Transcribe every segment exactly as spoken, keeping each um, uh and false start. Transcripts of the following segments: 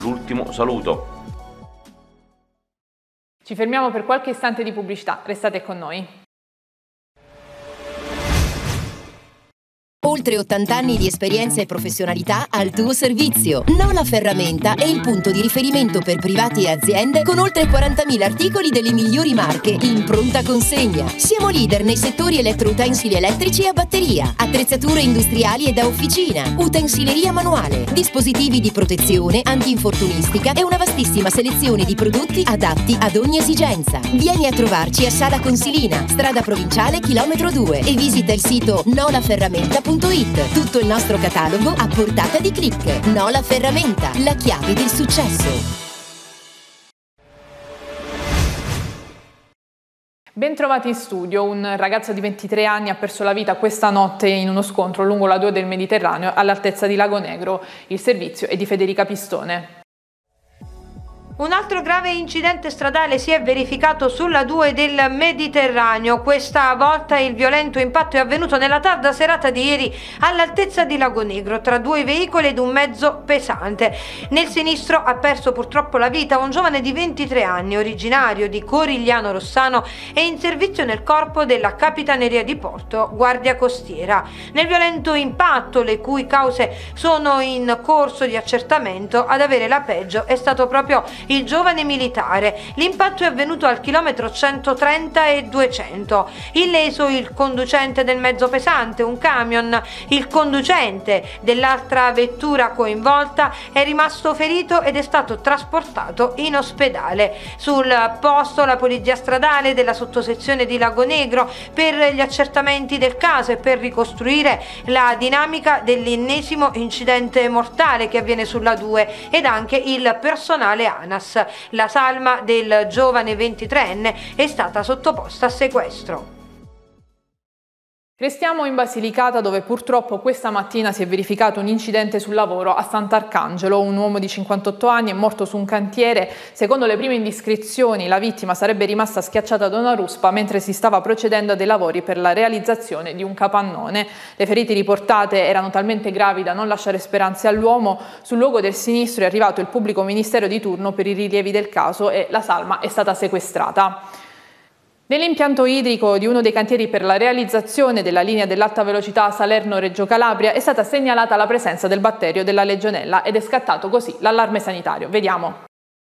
l'ultimo saluto. Ci fermiamo per qualche istante di pubblicità, restate con noi. Oltre ottanta anni di esperienza e professionalità al tuo servizio. Nola Ferramenta è il punto di riferimento per privati e aziende con oltre quarantamila articoli delle migliori marche in pronta consegna. Siamo leader nei settori elettroutensili elettrici e a batteria, attrezzature industriali e da officina, utensileria manuale, dispositivi di protezione, antinfortunistica e una vastissima selezione di prodotti adatti ad ogni esigenza. Vieni a trovarci a Sala Consilina, strada provinciale chilometro due e visita il sito nola ferramenta punto it. Tutto il nostro catalogo a portata di click. Nola Ferramenta, la chiave del successo. Bentrovati in studio. Un ragazzo di ventitré anni ha perso la vita questa notte in uno scontro lungo la due del Mediterraneo all'altezza di Lago Negro. Il servizio è di Federica Pistone. Un altro grave incidente stradale si è verificato sulla due del Mediterraneo. Questa volta il violento impatto è avvenuto nella tarda serata di ieri all'altezza di Lago Negro tra due veicoli ed un mezzo pesante. Nel sinistro ha perso purtroppo la vita un giovane di ventitré anni, originario di Corigliano Rossano e in servizio nel corpo della Capitaneria di Porto, Guardia Costiera. Nel violento impatto, le cui cause sono in corso di accertamento, ad avere la peggio è stato proprio il giovane militare. L'impatto è avvenuto al chilometro centotrenta e duecento. Illeso il conducente del mezzo pesante, un camion. Il conducente dell'altra vettura coinvolta è rimasto ferito ed è stato trasportato in ospedale. Sul posto la polizia stradale della sottosezione di Lago Negro per gli accertamenti del caso e per ricostruire la dinamica dell'ennesimo incidente mortale che avviene sulla due ed anche il personale ANAS. La salma del giovane ventitreenne è stata sottoposta a sequestro. Restiamo in Basilicata, dove purtroppo questa mattina si è verificato un incidente sul lavoro a Sant'Arcangelo. Un uomo di cinquantotto anni è morto su un cantiere. Secondo le prime indiscrezioni, la vittima sarebbe rimasta schiacciata da una ruspa mentre si stava procedendo a dei lavori per la realizzazione di un capannone. Le ferite riportate erano talmente gravi da non lasciare speranze all'uomo. Sul luogo del sinistro è arrivato il pubblico ministero di turno per i rilievi del caso e la salma è stata sequestrata. Nell'impianto idrico di uno dei cantieri per la realizzazione della linea dell'alta velocità Salerno-Reggio Calabria è stata segnalata la presenza del batterio della Legionella ed è scattato così l'allarme sanitario. Vediamo.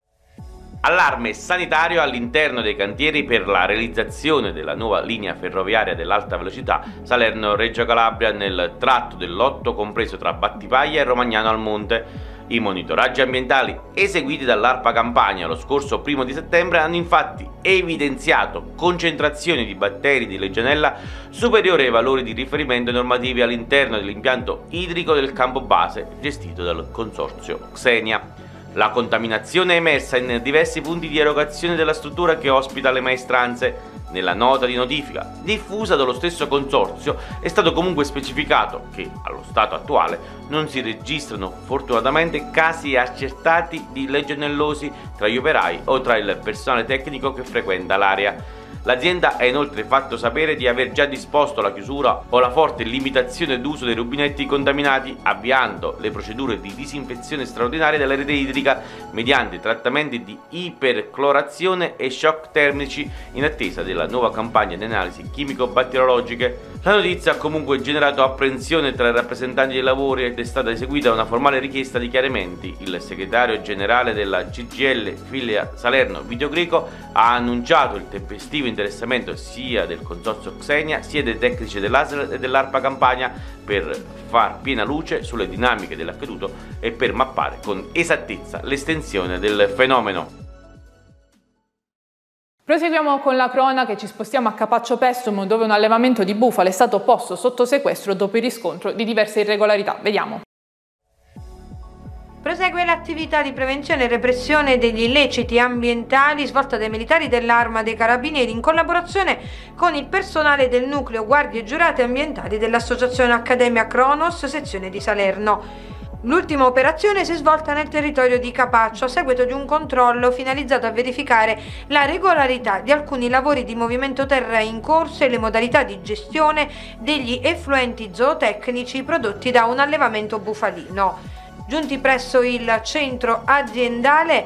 Allarme sanitario all'interno dei cantieri per la realizzazione della nuova linea ferroviaria dell'alta velocità Salerno-Reggio Calabria nel tratto dell'otto compreso tra Battipaglia e Romagnano al Monte. I monitoraggi ambientali eseguiti dall'ARPA Campania lo scorso primo di settembre hanno infatti evidenziato concentrazioni di batteri di Legionella superiori ai valori di riferimento normativi all'interno dell'impianto idrico del campo base gestito dal consorzio Xenia. La contaminazione è emersa in diversi punti di erogazione della struttura che ospita le maestranze. Nella nota di notifica diffusa dallo stesso consorzio è stato comunque specificato che, allo stato attuale, non si registrano fortunatamente casi accertati di legionellosi tra gli operai o tra il personale tecnico che frequenta l'area. L'azienda ha inoltre fatto sapere di aver già disposto la chiusura o la forte limitazione d'uso dei rubinetti contaminati, avviando le procedure di disinfezione straordinaria della rete idrica mediante trattamenti di iperclorazione e shock termici in attesa della nuova campagna di analisi chimico-batteriologiche. La notizia ha comunque generato apprensione tra i rappresentanti dei lavori ed è stata eseguita una formale richiesta di chiarimenti. Il segretario generale della C G I L Filia Salerno Vito Greco ha annunciato il tempestivo interessamento sia del consorzio Xenia sia dei tecnici dell'A S L e dell'ARPA Campania per far piena luce sulle dinamiche dell'accaduto e per mappare con esattezza l'estensione del fenomeno. Proseguiamo con la cronaca e ci spostiamo a Capaccio Pessum, dove un allevamento di bufale è stato posto sotto sequestro dopo il riscontro di diverse irregolarità. Vediamo. Prosegue l'attività di prevenzione e repressione degli illeciti ambientali svolta dai militari dell'Arma dei Carabinieri in collaborazione con il personale del nucleo guardie giurate ambientali dell'Associazione Accademia Cronos, sezione di Salerno. L'ultima operazione si è svolta nel territorio di Capaccio a seguito di un controllo finalizzato a verificare la regolarità di alcuni lavori di movimento terra in corso e le modalità di gestione degli effluenti zootecnici prodotti da un allevamento bufalino. giunti presso il centro aziendale